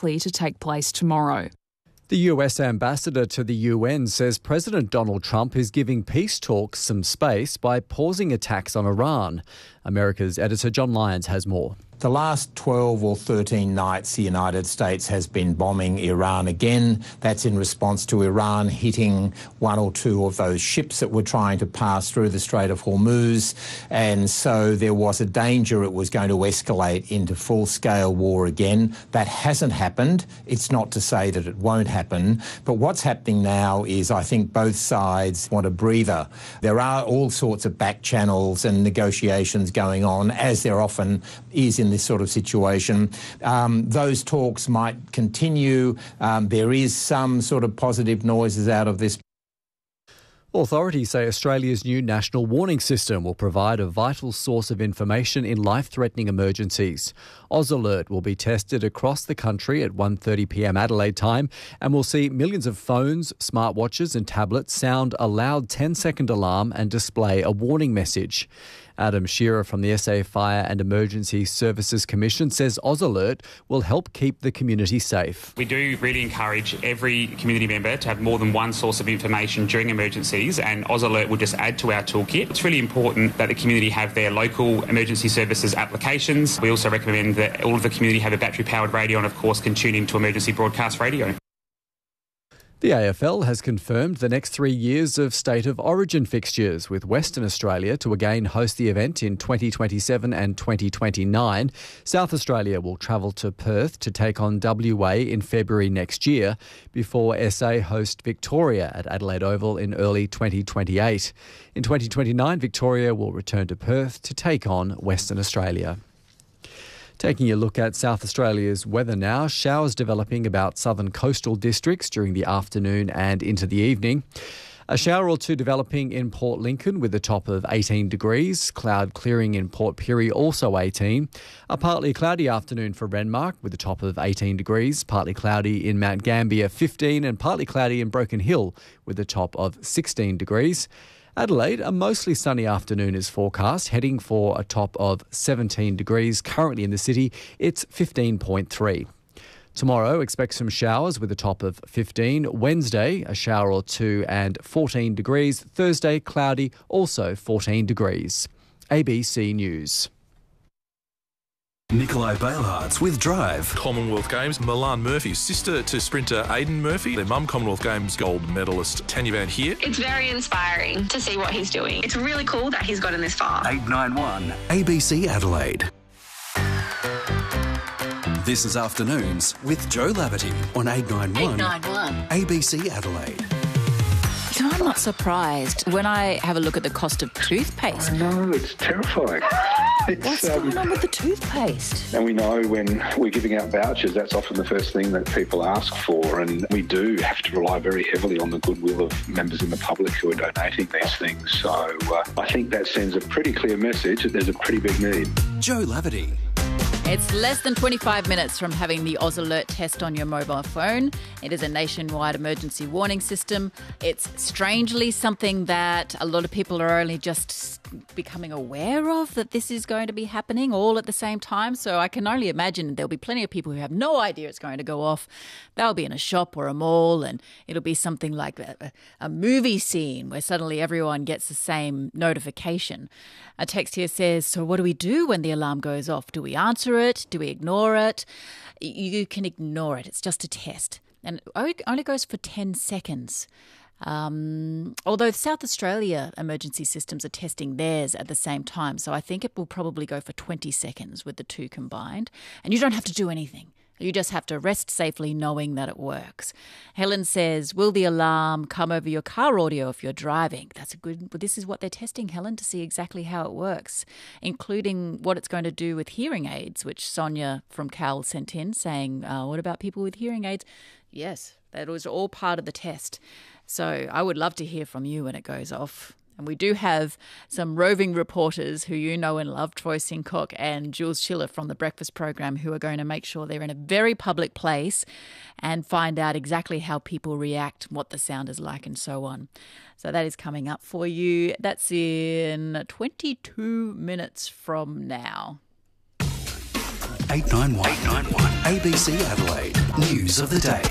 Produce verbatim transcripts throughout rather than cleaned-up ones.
likely to take place tomorrow. The U S ambassador to the U N says President Donald Trump is giving peace talks some space by pausing attacks on Iran. America's editor John Lyons has more. The last twelve or thirteen nights, the United States has been bombing Iran again. That's in response to Iran hitting one or two of those ships that were trying to pass through the Strait of Hormuz. And so there was a danger it was going to escalate into full-scale war again. That hasn't happened. It's not to say that it won't happen. But what's happening now is I think both sides want a breather. There are all sorts of back channels and negotiations going on, as there often is in this sort of situation. Um, those talks might continue. Um, there is some sort of positive noises out of this. Authorities say Australia's new national warning system will provide a vital source of information in life-threatening emergencies. Oz Alert will be tested across the country at one thirty p m Adelaide time and will see millions of phones, smartwatches and tablets sound a loud ten-second alarm and display a warning message. Adam Shearer from the S A Fire and Emergency Services Commission says Oz Alert will help keep the community safe. We do really encourage every community member to have more than one source of information during emergencies, and Oz Alert will just add to our toolkit. It's really important that the community have their local emergency services applications. We also recommend that all of the community have a battery-powered radio and, of course, can tune into emergency broadcast radio. The A F L has confirmed the next three years of State of Origin fixtures, with Western Australia to again host the event in twenty twenty-seven and twenty twenty-nine. South Australia will travel to Perth to take on W A in February next year, before S A host Victoria at Adelaide Oval in early twenty twenty-eight. In twenty twenty-nine, Victoria will return to Perth to take on Western Australia. Taking a look at South Australia's weather now, showers developing about southern coastal districts during the afternoon and into the evening. A shower or two developing in Port Lincoln with a top of eighteen degrees. Cloud clearing in Port Pirie, also eighteen. A partly cloudy afternoon for Renmark with a top of eighteen degrees. Partly cloudy in Mount Gambier, fifteen, and partly cloudy in Broken Hill with a top of sixteen degrees. Adelaide, a mostly sunny afternoon is forecast, heading for a top of seventeen degrees. Currently in the city, it's fifteen point three. Tomorrow, expect some showers with a top of fifteen. Wednesday, a shower or two and fourteen degrees. Thursday, cloudy, also fourteen degrees. A B C News. Nikolai Bailhartz with Drive. Commonwealth Games, Milan Murphy, sister to sprinter Aidan Murphy. Their mum, Commonwealth Games gold medalist Tanya Van Heer. It's very inspiring to see what he's doing. It's really cool that he's gotten this far. eight nine one A B C Adelaide. This is Afternoons with Joe Laverty on eight nine one eight nine one A B C Adelaide. So I'm not surprised when I have a look at the cost of toothpaste. I know, it's terrifying. It's, What's um, going on with the toothpaste? And we know when we're giving out vouchers, that's often the first thing that people ask for. And we do have to rely very heavily on the goodwill of members in the public who are donating these things. So uh, I think that sends a pretty clear message that there's a pretty big need. Joe Laverty. It's less than twenty-five minutes from having the Oz Alert test on your mobile phone. It is a nationwide emergency warning system. It's strangely something that a lot of people are only just becoming aware of, that this is going to be happening all at the same time. So I can only imagine there'll be plenty of people who have no idea it's going to go off. They'll be in a shop or a mall and it'll be something like a, a movie scene where suddenly everyone gets the same notification. A text here says, so what do we do when the alarm goes off? Do we answer it? Do we ignore it? You can ignore it. It's just a test. And it only goes for ten seconds. Um, although South Australia emergency systems are testing theirs at the same time. So I think it will probably go for twenty seconds with the two combined. And you don't have to do anything. You just have to rest safely knowing that it works. Helen says, will the alarm come over your car audio if you're driving? That's a good, well, this is what they're testing, Helen, to see exactly how it works, including what it's going to do with hearing aids, which Sonia from Cal sent in saying, uh, what about people with hearing aids? Yes, that was all part of the test. So I would love to hear from you when it goes off. And we do have some roving reporters who you know and love, Troy Sincock and Jules Schiller from the Breakfast Program, who are going to make sure they're in a very public place and find out exactly how people react, what the sound is like and so on. So that is coming up for you. That's in twenty-two minutes from now. eight nine one. eight nine one. A B C Adelaide. News of the day.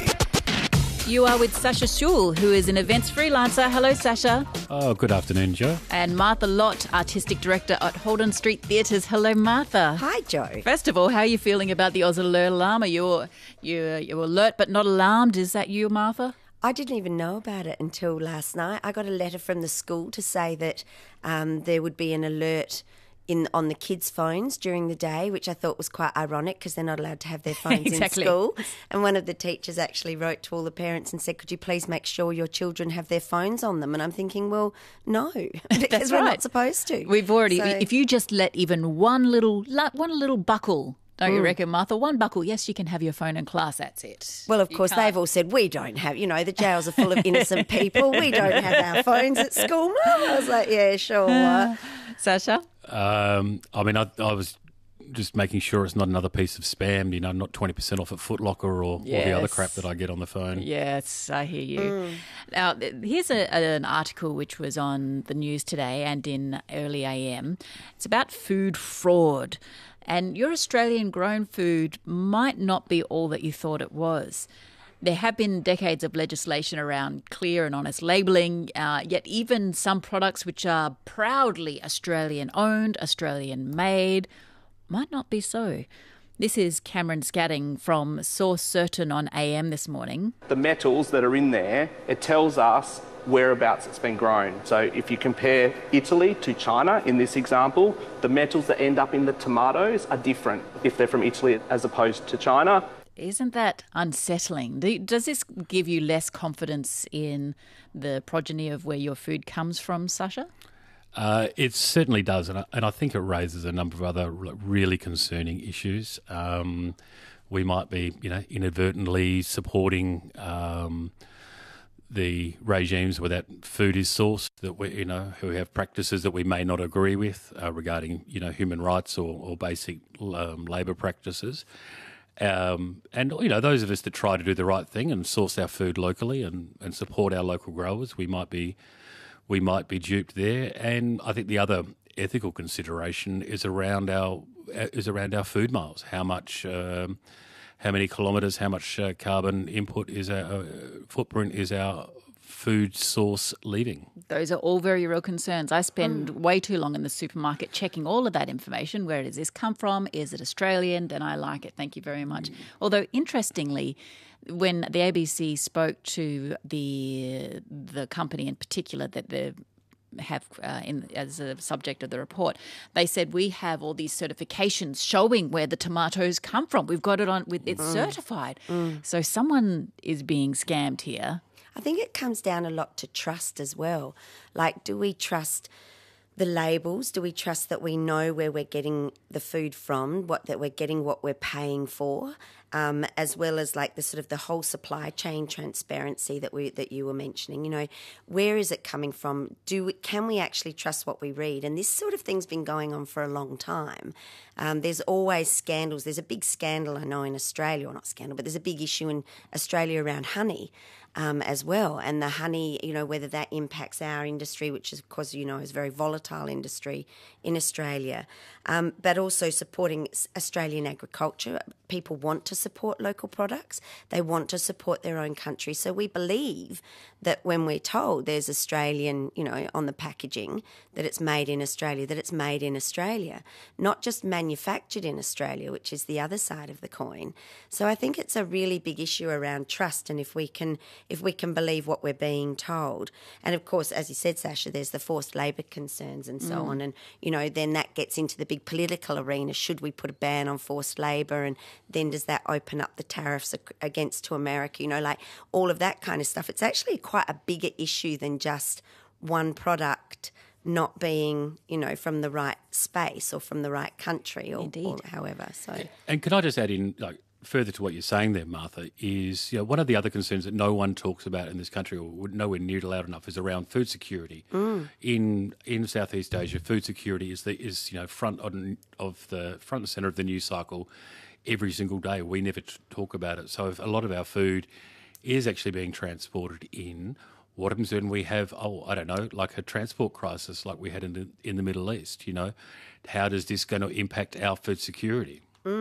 You are with Sasha Schul, who is an events freelancer. Hello, Sasha. Oh, good afternoon, Joe. And Martha Lott, Artistic Director at Holden Street Theatres. Hello, Martha. Hi, Joe. First of all, how are you feeling about the Oz Alert alarm? Are you, you're, you're alert but not alarmed? Is that you, Martha? I didn't even know about it until last night. I got a letter from the school to say that um, there would be an alert in on the kids' phones during the day, which I thought was quite ironic because they're not allowed to have their phones exactly. in school. And one of the teachers actually wrote to all the parents and said, could you please make sure your children have their phones on them? And I'm thinking, well, no, because That's we're right. not supposed to. We've already, So- if you just let even one little, one little buckle, don't you Mm. reckon, Martha? One buckle, yes, you can have your phone in class, that's it. Well, of You course, can't- they've all said, we don't have, you know, the jails are full of innocent people. We don't have our phones at school, Mum. I was like, yeah, sure. Sasha? Um, I mean, I, I was just making sure it's not another piece of spam, you know, not twenty percent off at Foot Locker or all the other Yes. crap that I get on the phone. Yes, I hear you. Mm. Now, th- here's a, an article which was on the news today and in early A M. It's about food fraud. And your Australian grown food might not be all that you thought it was. There have been decades of legislation around clear and honest labelling, uh, yet even some products which are proudly Australian-owned, Australian-made, might not be so. This is Cameron Scatting from Source Certain on A M this morning. The metals that are in there, it tells us whereabouts it's been grown. So if you compare Italy to China in this example, the metals that end up in the tomatoes are different if they're from Italy as opposed to China. Isn't that unsettling? Do- Does this give you less confidence in the progeny of where your food comes from, Sasha? Uh, it certainly does, and I, and I think it raises a number of other r- really concerning issues. Um, we might be, you know, inadvertently supporting um, the regimes where that food is sourced, that we, you know, who have practices that we may not agree with uh, regarding, you know, human rights or, or basic um, labour practices. Um, and, you know, those of us that try to do the right thing and source our food locally and, and support our local growers, we might be we might be duped there. And I think the other ethical consideration is around our is around our food miles. How much, um, how many kilometres, how much uh, carbon input is our uh, footprint is our food source leaving? Those are all very real concerns. I spend mm. way too long in the supermarket checking all of that information. Where does this come from? Is it Australian? Then I like it. Thank you very much. Mm. Although, interestingly, when the A B C spoke to the the company in particular that they have uh, in as a subject of the report, they said we have all these certifications showing where the tomatoes come from. We've got it on with it's mm. certified. Mm. So someone is being scammed here. I think it comes down a lot to trust as well. Like, do we trust the labels? Do we trust that we know where we're getting the food from, what that we're getting what we're paying for, um, as well as like the sort of the whole supply chain transparency that we that you were mentioning? You know, where is it coming from? Do we, can we actually trust what we read? And this sort of thing's been going on for a long time. Um, there's always scandals. There's a big scandal, I know, in Australia, or not scandal, but there's a big issue in Australia around honey. Um, as well, and the honey, you know, whether that impacts our industry, which is, of course, you know, is a very volatile industry in Australia, um, but also supporting Australian agriculture. People want to support local products. They want to support their own country. So we believe that when we're told there's Australian, you know, on the packaging, that it's made in Australia, that it's made in Australia, not just manufactured in Australia, which is the other side of the coin. So I think it's a really big issue around trust, and if we can if we can believe what we're being told. And of course, as you said, Sasha, there's the forced labour concerns and so mm. on. And, you know, then that gets into the big political arena. Should we put a ban on forced labour? And then does that open up the tariffs against to America? You know, like all of that kind of stuff. It's actually quite a bigger issue than just one product not being, you know, from the right space or from the right country or, or however. So, and can I just add in, like, further to what you're saying there, Martha, is, you know, one of the other concerns that no one talks about in this country, or nowhere near loud enough, is around food security. Mm. In in Southeast Asia, food security is the is you know front on, of the front and centre of the news cycle every single day. We never t- talk about it. So if a lot of our food is actually being transported in, what happens when we have, oh, I don't know, like a transport crisis like we had in the, in the Middle East? You know, how does this going to impact our food security? Mm.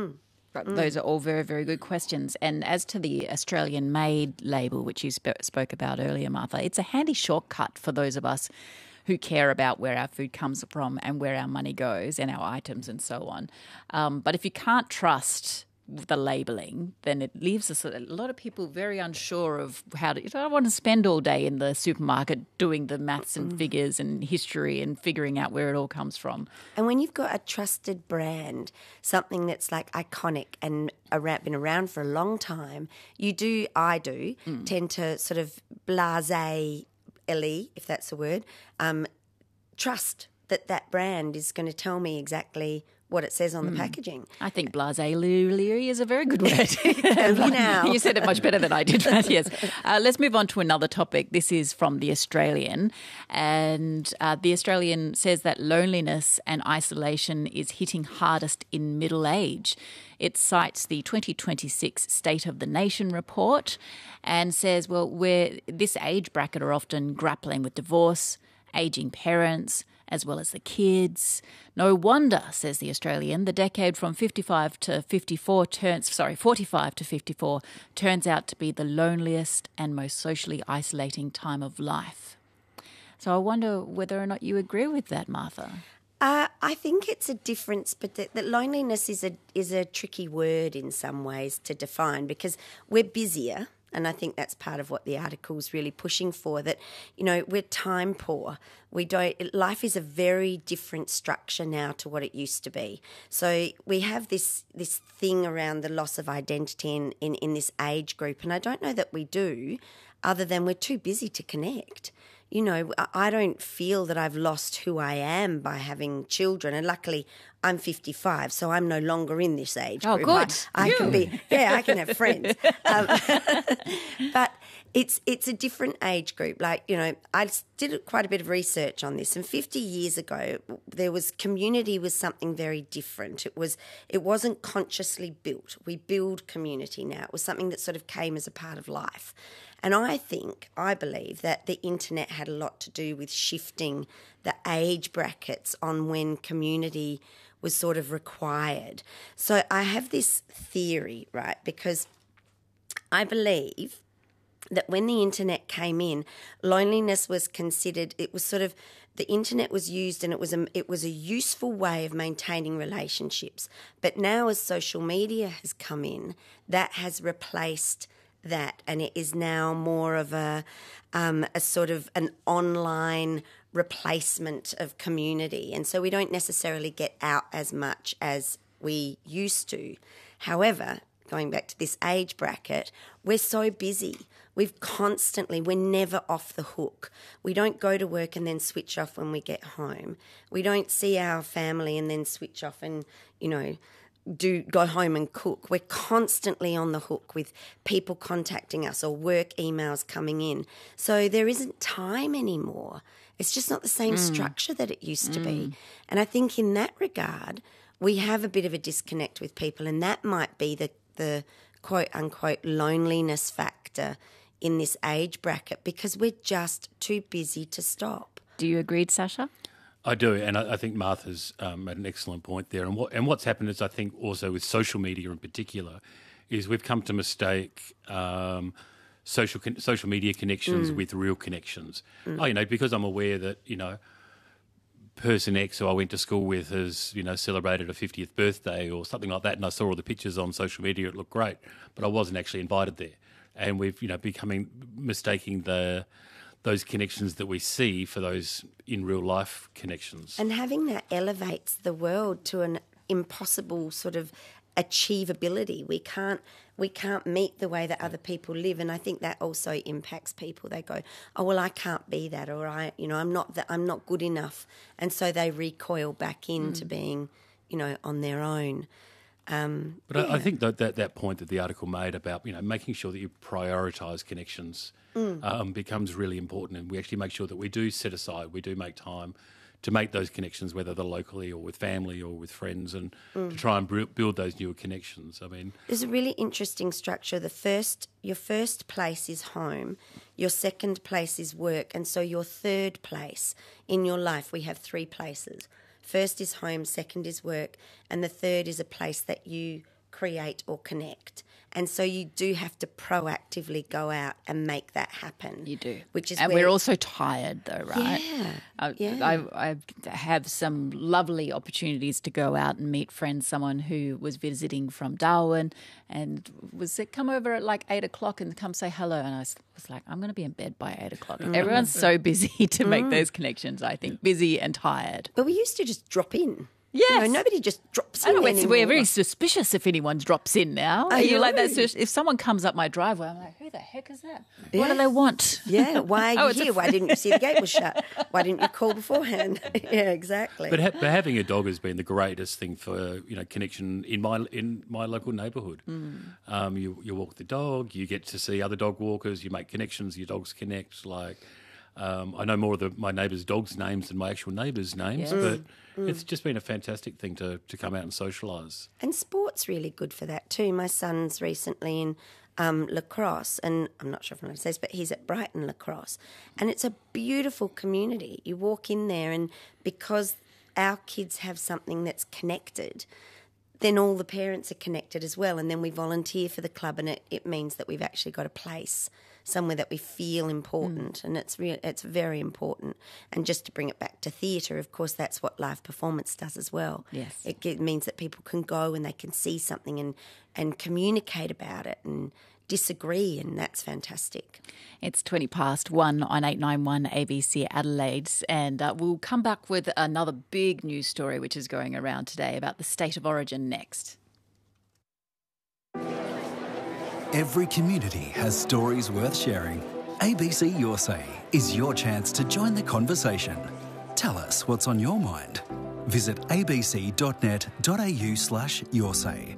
But those are all very, very good questions. And as to the Australian-made label, which you sp- spoke about earlier, Martha, it's a handy shortcut for those of us who care about where our food comes from and where our money goes and our items and so on. Um, but if you can't trust the labelling, then it leaves us a lot of people very unsure of how to. You don't want to spend all day in the supermarket doing the maths and figures and history and figuring out where it all comes from. And when you've got a trusted brand, something that's like iconic and around, been around for a long time, you do, I do, mm. tend to sort of blasé, if that's a word, um, trust that that brand is going to tell me exactly what it says on the mm. packaging. I think blasé Leary is a very good word. now. You said it much better than I did, Matthias. Uh, let's move on to another topic. This is from The Australian. And uh, The Australian says that loneliness and isolation is hitting hardest in middle age. It cites the twenty twenty-six State of the Nation report and says, well, we're, this age bracket are often grappling with divorce, ageing parents, as well as the kids. No wonder, says The Australian, the decade from fifty-five to fifty-four turns, sorry, forty-five to fifty-four turns out to be the loneliest and most socially isolating time of life. So I wonder whether or not you agree with that, Martha. Uh, I think it's a difference, but that, that loneliness is a is a tricky word in some ways to define because we're busier. And I think that's part of what the article's really pushing for, that, you know, we're time poor. We don't, life is a very different structure now to what it used to be. So we have this this thing around the loss of identity in, in, in this age group, and I don't know that we do, other than we're too busy to connect. You know, I don't feel that I've lost who I am by having children, and luckily I'm fifty-five, so I'm no longer in this age oh, group. Oh, good. I, I can be, yeah, I can have friends. Um, but it's it's a different age group. Like, you know, I did quite a bit of research on this, and fifty years ago, there was community was something very different. It was it wasn't consciously built. We build community now. It was something that sort of came as a part of life. And I think, I believe that the internet had a lot to do with shifting the age brackets on when community was sort of required. So I have this theory, right, because I believe that when the internet came in, loneliness was considered, it was sort of, the internet was used and it was a, it was a useful way of maintaining relationships. But now as social media has come in, that has replaced that, and it is now more of a um, a sort of an online replacement of community, and so we don't necessarily get out as much as we used to. However, going back to this age bracket, we're so busy. We've constantly, we're never off the hook. We don't go to work and then switch off when we get home. We don't see our family and then switch off and, you know, do go home and cook. We're constantly on the hook with people contacting us or work emails coming in. So there isn't time anymore. It's just not the same mm. structure that it used mm. to be. And I think in that regard, we have a bit of a disconnect with people, and that might be the, the quote-unquote loneliness factor in this age bracket because we're just too busy to stop. Do you agree, Sasha? I do, and I, I think Martha's um, made an excellent point there. And what and what's happened is, I think, also with social media in particular, is we've come to mistake um, social con- social media connections mm. with real connections. Mm. Oh, you know, because I'm aware that, you know, person X who I went to school with has, you know, celebrated a fiftieth birthday or something like that, and I saw all the pictures on social media, it looked great, but I wasn't actually invited there. And we've, you know, becoming mistaking the those connections that we see for those in real life connections. And having that elevates the world to an impossible sort of achievability. We can't we can't meet the way that other people live, and I think that also impacts people. They go, oh well, I can't be that, or I, you know, I'm not that, I'm not good enough, and so they recoil back into mm. being, you know, on their own. Um, but yeah. I, I think that, that that point that the article made about, you know, making sure that you prioritise connections mm. um, becomes really important, and we actually make sure that we do set aside, we do make time to make those connections, whether they're locally or with family or with friends, and mm. to try and build those newer connections. I mean, there's a really interesting structure. The first, your first place is home, your second place is work, and so your third place in your life, we have three places. First is home, second is work, and the third is a place that you create or connect. And so you do have to proactively go out and make that happen. You do. Which is and where we're also tired though, right? Yeah. I, yeah. I, I have some lovely opportunities to go out and meet friends, someone who was visiting from Darwin and was it come over at like eight o'clock and come say hello. And I was, was like, I'm going to be in bed by eight o'clock. Mm. Everyone's so busy to make mm. those connections, I think, busy and tired. But we used to just drop in. Yes. You know, nobody just drops I in know, anymore. We're very suspicious if anyone drops in now. I Are you know. like that? So if someone comes up my driveway, I'm like, who the heck is that? Yeah. What do they want? Yeah, why are Oh, you it's a here? f- Why didn't you see the gate was shut? Why didn't you call beforehand? Yeah, exactly. But, ha- but having a dog has been the greatest thing for, you know, connection in my in my local neighbourhood. Mm. Um, you you walk the dog, you get to see other dog walkers, you make connections, your dogs connect. Like um, I know more of the, my neighbours' dogs' names than my actual neighbours' names, Yeah. but Mm. it's just been a fantastic thing to to come out and socialise. And sport's really good for that too. My son's recently in um, lacrosse, and I'm not sure if I'm allowed to say this, but he's at Brighton Lacrosse. And it's a beautiful community. You walk in there, and because our kids have something that's connected, then all the parents are connected as well. And then we volunteer for the club, and it, it means that we've actually got a place somewhere that we feel important, mm. and it's real. It's very important. And just to bring it back to theatre, of course, that's what live performance does as well. Yes, it, it means that people can go and they can see something and and communicate about it and disagree, and that's fantastic. It's twenty past one on eight ninety-one A B C Adelaide, and uh, we'll come back with another big news story which is going around today about the state of origin next. Every community has stories worth sharing. A B C Your Say is your chance to join the conversation. Tell us what's on your mind. Visit abc.net.au slash your say.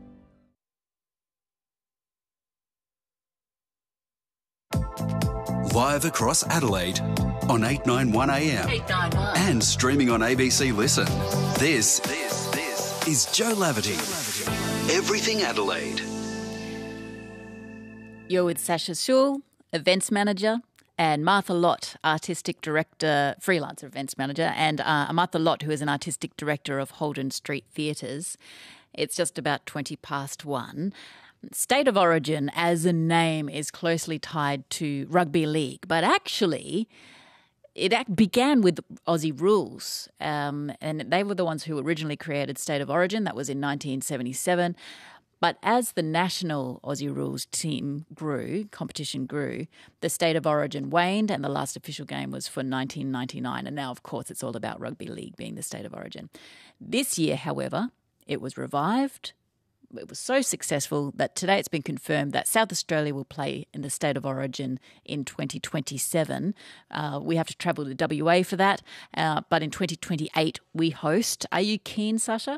Live across Adelaide on eight ninety-one A M eight ninety-one and streaming on A B C Listen. This, this, this is Joe Laverty. Everything Adelaide. You're with Sasha Schul, events manager, and Martha Lott, artistic director, freelancer events manager, and uh, Martha Lott, who is an artistic director of Holden Street Theatres. It's just about twenty past one. State of Origin as a name is closely tied to rugby league, but actually it act- began with Aussie Rules, um, and they were the ones who originally created State of Origin. That was in nineteen seventy-seven. But as the national Aussie Rules team grew, competition grew, the State of Origin waned, and the last official game was for nineteen ninety-nine. And now, of course, it's all about rugby league being the State of Origin. This year, however, it was revived. It was so successful that today it's been confirmed that South Australia will play in the State of Origin in twenty twenty-seven. Uh, we have to travel to W A for that, uh, but in twenty twenty-eight we host. Are you keen, Sasha?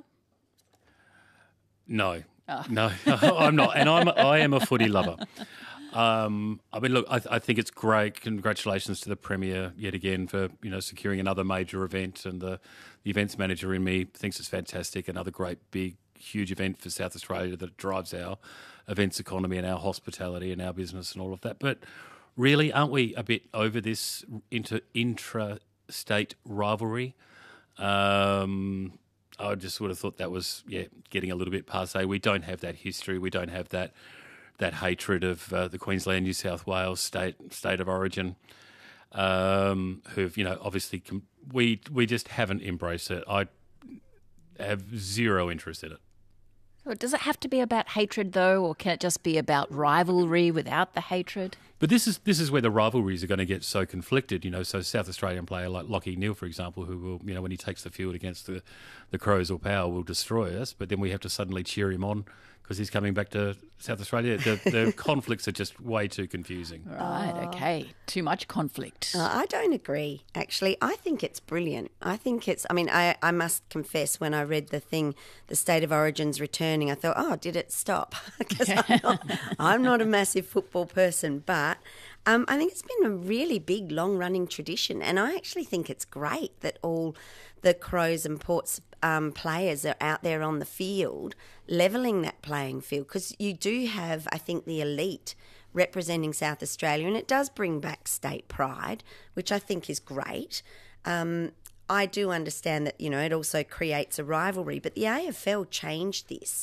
No. Oh. No, I'm not, and I'm I am a footy lover. Um, I mean, look, I, I think it's great. Congratulations to the Premier yet again for you know securing another major event, and the, the events manager in me thinks it's fantastic. Another great, big, huge event for South Australia that drives our events economy and our hospitality and our business and all of that. But really, aren't we a bit over this inter intra-state rivalry? Um, I just would have thought that was, yeah, getting a little bit passé. We don't have that history. We don't have that that hatred of uh, the Queensland, New South Wales state state of origin, um, who've, you know, obviously com- we we just haven't embraced it. I have zero interest in it. Does it have to be about hatred, though, or can it just be about rivalry without the hatred? But this is this is where the rivalries are going to get so conflicted, you know. So South Australian player like Lachie Neale, for example, who will, you know, when he takes the field against the, the Crows or Power, will destroy us. But then we have to suddenly cheer him on because he's coming back to South Australia. The, the conflicts are just way too confusing. Right, Oh. okay. Too much conflict. Uh, I don't agree, actually. I think it's brilliant. I think it's, I mean, I, I must confess, when I read the thing, the State of Origin's returning, I thought, oh, did it stop? Because I'm not, I'm not a massive football person, but um, I think it's been a really big, long-running tradition, and I actually think it's great that all the Crows and Ports um, players are out there on the field levelling that playing field, because you do have, I think, the elite representing South Australia, and it does bring back state pride, which I think is great. Um, I do understand that, you know, it also creates a rivalry, but the A F L changed this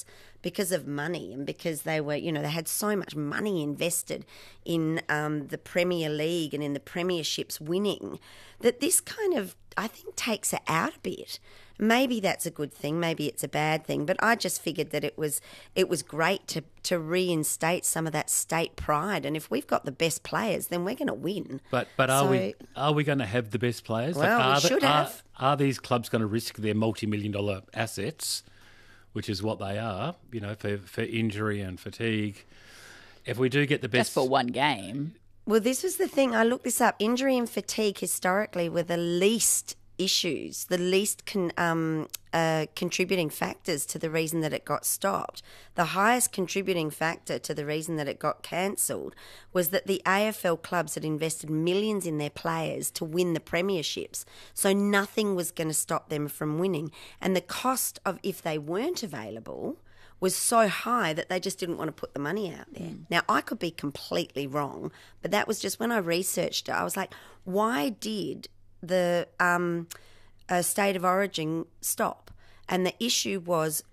because of money and because they were, you know, they had so much money invested in um, the Premier League and in the premierships winning, that this kind of, I think, takes it out a bit. Maybe that's a good thing, maybe it's a bad thing, but I just figured that it was it was great to, to reinstate some of that state pride, and if we've got the best players, then we're going to win. But but are So- we are we going to have the best players? Well, we are the- should are- have. Are these clubs going to risk their multi-million dollar assets, which is what they are, you know, for, for injury and fatigue? If we do get the best... Just for one game. Well, this was the thing. I looked this up. Injury and fatigue historically were the least issues, the least con, um, uh, contributing factors to the reason that it got stopped. The highest contributing factor to the reason that it got cancelled was that the A F L clubs had invested millions in their players to win the premierships. So nothing was going to stop them from winning. And the cost of if they weren't available was so high that they just didn't want to put the money out there. Mm. Now, I could be completely wrong, but that was just when I researched it, I was like, why did the um, uh, state of origin stop? And the issue was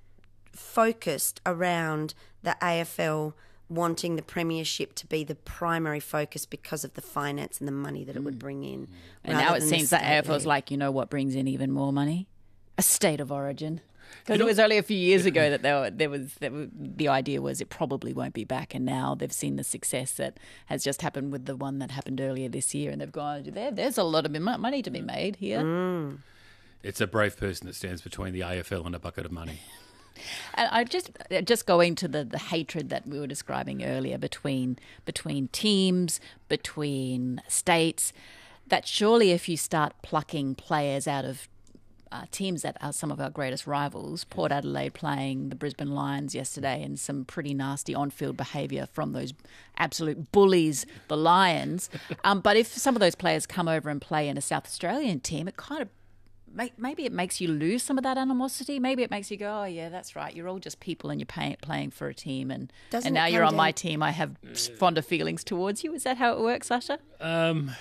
focused around the A F L wanting the premiership to be the primary focus because of the finance and the money that it would bring in. And now it than the seems that state A F L's league. like, you know what brings in even more money? A state of origin. Because it was only a few years ago that there, were, there was there were, the idea was it probably won't be back, and now they've seen the success that has just happened with the one that happened earlier this year, and they've gone, there, there's a lot of mo- money to be made here. Mm. It's a brave person that stands between the A F L and a bucket of money. And I just just going to the, the hatred that we were describing earlier between between teams, between states, that surely if you start plucking players out of Uh, teams that are some of our greatest rivals, Port Adelaide playing the Brisbane Lions yesterday, and some pretty nasty on-field behaviour from those absolute bullies, the Lions. Um, but if some of those players come over and play in a South Australian team, it kind of make, maybe it makes you lose some of that animosity. Maybe it makes you go, oh yeah, that's right, you're all just people and you're pay, playing for a team, and Doesn't and now it you're come on my down- team. I have fonder feelings towards you. Is that how it works, Sasha? Um,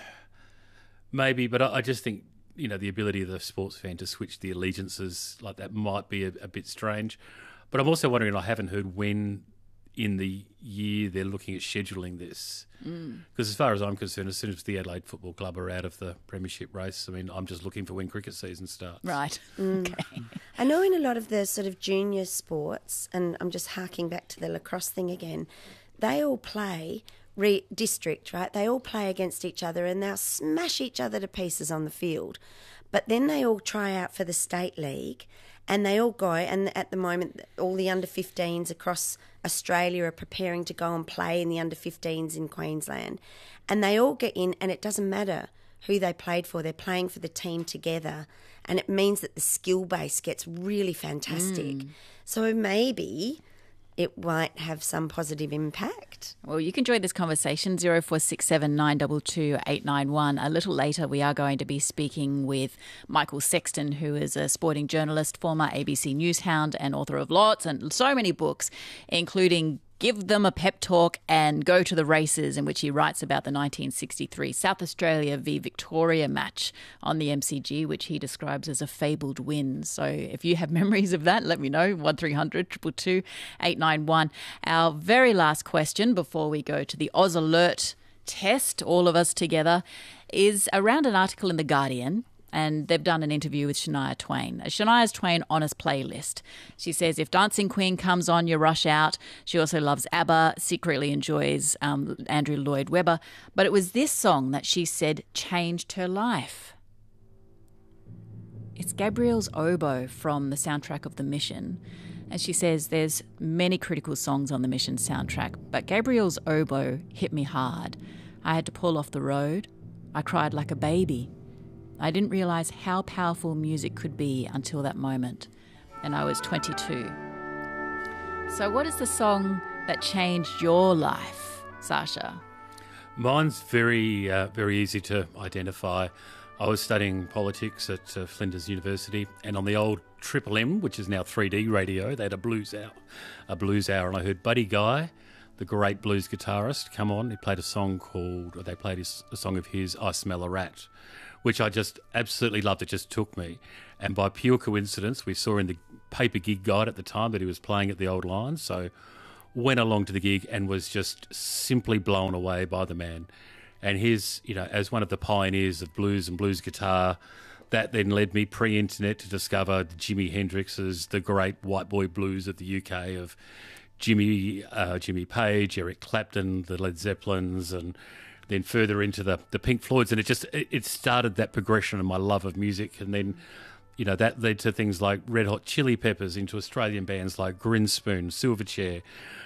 maybe, but I, I just think, you know, the ability of the sports fan to switch the allegiances like that might be a, a bit strange. But I'm also wondering, I haven't heard when in the year they're looking at scheduling this. Because Mm. as far as I'm concerned, as soon as the Adelaide Football Club are out of the premiership race, I mean, I'm just looking for when cricket season starts. Right. Mm. Okay. I know in a lot of the sort of junior sports, and I'm just harking back to the lacrosse thing again, they all play re- district, right? They all play against each other and they'll smash each other to pieces on the field. But then they all try out for the state league and they all go, and at the moment all the under fifteens across Australia are preparing to go and play in the under fifteens in Queensland. And they all get in, and it doesn't matter who they played for, they're playing for the team together. And it means that the skill base gets really fantastic. Mm. So maybe it might have some positive impact. Well, you can join this conversation, zero four six seven nine two two eight nine one. A little later, we are going to be speaking with Michael Sexton, who is a sporting journalist, former A B C News hound and author of lots and so many books, including Give Them a Pep Talk and Go to the Races, in which he writes about the nineteen sixty-three South Australia v Victoria match on the M C G, which he describes as a fabled win. So if you have memories of that, let me know, one three hundred two two two eight nine one. Our very last question before we go to the Oz Alert test, all of us together, is around an article in The Guardian. And they've done an interview with Shania Twain, a Shania Twain Honest Playlist. She says if Dancing Queen comes on, you rush out. She also loves ABBA, secretly enjoys um, Andrew Lloyd Webber. But it was this song that she said changed her life. It's Gabrielle's Oboe from the soundtrack of The Mission. And she says there's many critical songs on the Mission soundtrack, but Gabrielle's Oboe hit me hard. I had to pull off the road. I cried like a baby. I didn't realise how powerful music could be until that moment, and I was twenty-two. So what is the song that changed your life, Sasha? Mine's very, uh, very easy to identify. I was studying politics at uh, Flinders University, and on the old Triple M, which is now three D radio, they had a blues hour, a blues hour, and I heard Buddy Guy, the great blues guitarist, come on. He played a song called, or they played his, a song of his, I Smell a Rat, which I just absolutely loved. It just took me. And by pure coincidence, we saw in the paper gig guide at the time that he was playing at the Old Lions. So went along to the gig and was just simply blown away by the man. And his, you know, as one of the pioneers of blues and blues guitar, that then led me pre-internet to discover the Jimi Hendrix's, the great white boy blues of the U K, of Jimmy uh, Jimmy Page, Eric Clapton, the Led Zeppelins, and then further into the, the Pink Floyds. And it just it, it started that progression of my love of music. And then, you know, that led to things like Red Hot Chili Peppers, into Australian bands like Grinspoon, Silverchair,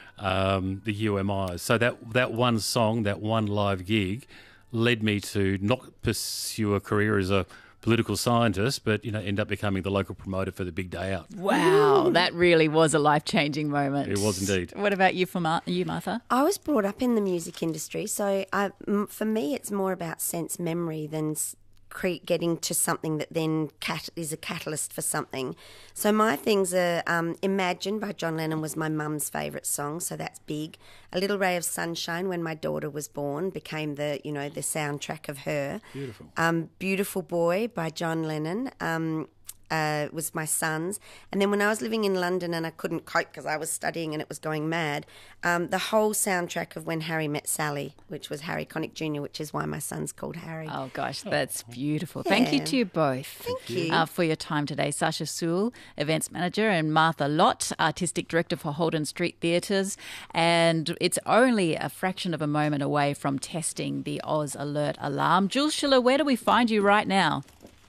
um, the U M Is. So that that one song, that one live gig, led me to not pursue a career as a political scientist, but, you know, end up becoming the local promoter for the Big Day Out. Wow, that really was a life-changing moment. It was indeed. What about you, for Mar- you, Martha? I was brought up in the music industry, so I, m- for me it's more about sense memory than s- cre- getting to something that then cat- is a catalyst for something. So my things are um, Imagine by John Lennon was my mum's favourite song, so that's big. A Little Ray of Sunshine, when my daughter was born, became the, you know, the soundtrack of her. Beautiful. Um, Beautiful Boy by John Lennon um, uh, was my son's. And then when I was living in London and I couldn't cope because I was studying and it was going mad, um, the whole soundtrack of When Harry Met Sally, which was Harry Connick Junior, which is why my son's called Harry. Oh, gosh, that's beautiful. Yeah. Thank you to you both. Thank you. Uh, for your time today. Sasha Sewell, Events Manager, and Martha Lott, Artistic Director for Holden Street Theatres. And it's only a fraction of a moment away from testing the Oz Alert alarm. Jules Schiller, where do we find you right now?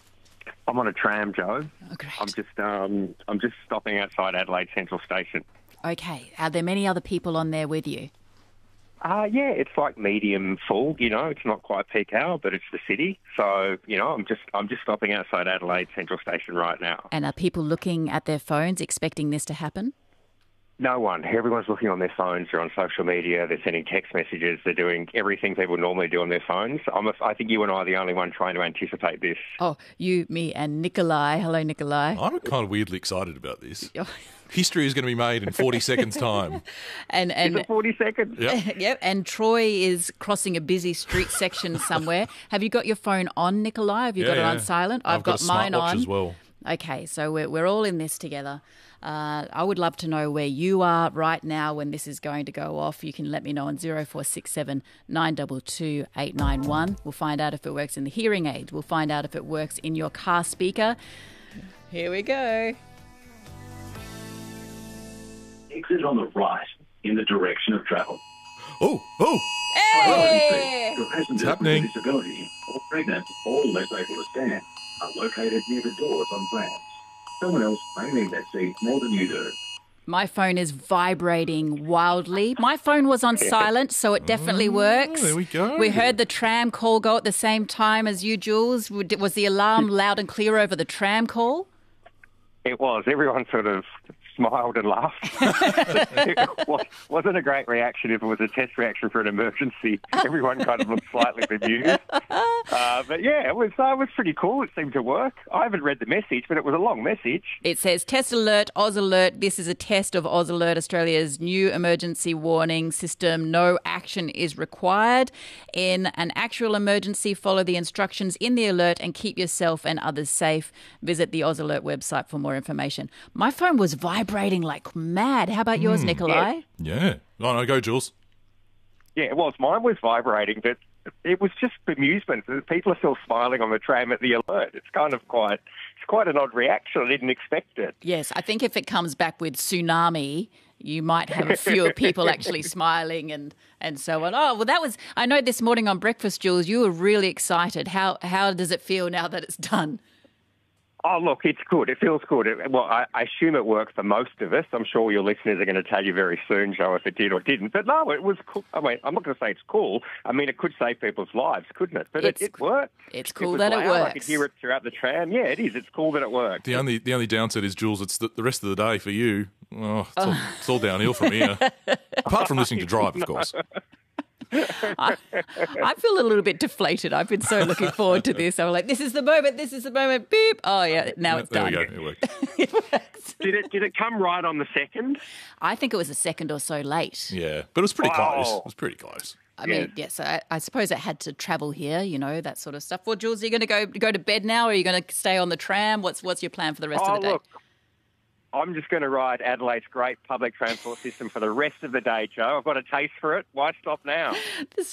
I'm on a tram, Joe. Oh, great. I'm just um, I'm just stopping outside Adelaide Central Station. Okay. Are there many other people on there with you? Uh, yeah, it's like medium full. You know, it's not quite peak hour, but it's the city. So you know, I'm just I'm just stopping outside Adelaide Central Station right now. And are people looking at their phones expecting this to happen? No one. Everyone's looking on their phones. They're on social media. They're sending text messages. They're doing everything people normally do on their phones. I'm a, I think you and I are the only one trying to anticipate this. Oh, you, me, and Nikolai. Hello, Nikolai. I'm kind of weirdly excited about this. History is going to be made in forty seconds' time. And and Is it forty seconds? Yep. yep. And Troy is crossing a busy street section somewhere. Have you got your phone on, Nikolai? Have you Yeah, got it yeah. on silent? I've I've got got, a mine smartwatch on as well. Okay, so we're we're all in this together. Uh, I would love to know where you are right now when this is going to go off. You can let me know on zero four six seven nine two two eight nine one. We'll find out if it works in the hearing aid. We'll find out if it works in your car speaker. Here we go. Exit on the right in the direction of travel. Oh, oh. Hey! For passengers with happening. a disability or pregnant or less able to stand are located near the doors on trams. Someone else may need that seat more than you do. My phone is vibrating wildly. My phone was on silent, so it definitely works. there we go. We heard the tram call go at the same time as you, Jules. Was the alarm loud and clear over the tram call? It was. Everyone sort of smiled and laughed. It was, wasn't a great reaction if it was a test reaction for an emergency. Everyone kind of looked slightly bemused. Uh, but yeah, it was uh, it was pretty cool. It seemed to work. I haven't read the message, but it was a long message. It says, Test Alert, Oz Alert. This is a test of Oz Alert, Australia's new emergency warning system. No action is required. In an actual emergency, follow the instructions in the alert and keep yourself and others safe. Visit the Oz Alert website for more information. My phone was vibrating like mad. How about yours, Mm. Nikolai? Yeah. Oh, no, go, Jules. Yeah, it was. Mine was vibrating, but it was just bemusement. People are still smiling on the tram at the alert. It's kind of quite, it's quite an odd reaction. I didn't expect it. Yes, I think if it comes back with tsunami, you might have a fewer people actually smiling and, and so on. Oh, well, that was, I know this morning on Breakfast, Jules, you were really excited. How how does it feel now that it's done? Oh, look, it's good. It feels good. It, well, I, I assume it worked for most of us. I'm sure your listeners are going to tell you very soon, Joe, if it did or didn't. But no, it was cool. I mean, I'm not going to say it's cool. I mean, it could save people's lives, couldn't it? But it, it worked. It's cool was that it loud. works. I could hear it throughout the tram. Yeah, it is. It's cool that it worked. The only the only downside is, Jules, it's the, the rest of the day for you. Oh, it's, all, it's all downhill from here. Apart from listening to Drive, of course. I, I feel a little bit deflated. I've been so looking forward to this. I'm like, this is the moment, this is the moment, beep. Oh, yeah, now it's there done. we go, it worked. Did it, did it come right on the second? I think it was a second or so late. Yeah, but it was pretty Oh. close. It was pretty close. I mean, yes, I, I suppose it had to travel here, you know, that sort of stuff. Well, Jules, are you going to go go to bed now or are you going to stay on the tram? What's what's your plan for the rest oh, of the day? Look, I'm just going to ride Adelaide's great public transport system for the rest of the day, Joe. I've got a taste for it. Why stop now? The